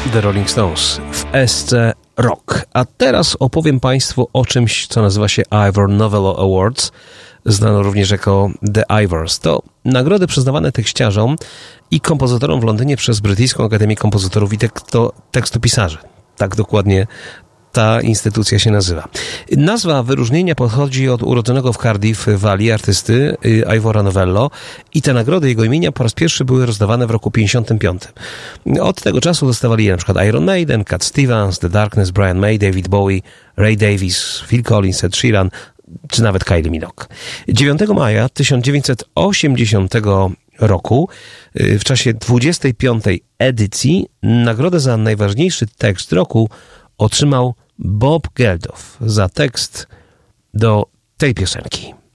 The Rolling Stones w SC Rock. A teraz opowiem Państwu o czymś, co nazywa się Ivor Novello Awards, znano również jako The Ivors. To nagrody przyznawane tekściarzom i kompozytorom w Londynie przez Brytyjską Akademię Kompozytorów i Tekstopisarzy. Tak dokładnie ta instytucja się nazywa. Nazwa wyróżnienia pochodzi od urodzonego w Cardiff w Walii artysty Ivora Novello i te nagrody jego imienia po raz pierwszy były rozdawane w roku 55. Od tego czasu dostawali je na przykład Iron Maiden, Cat Stevens, The Darkness, Brian May, David Bowie, Ray Davies, Phil Collins, Ed Sheeran czy nawet Kylie Minogue. 9 maja 1980 roku w czasie 25. edycji nagrodę za najważniejszy tekst roku otrzymał Bob Geldof za tekst do tej piosenki.